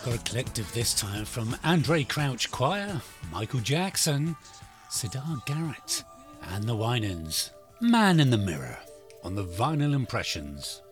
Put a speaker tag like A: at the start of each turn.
A: Got a collective this time from Andre Crouch Choir, Michael Jackson, Sidar Garrett, and the Winans. Man in the Mirror on the Vinyl Impressions.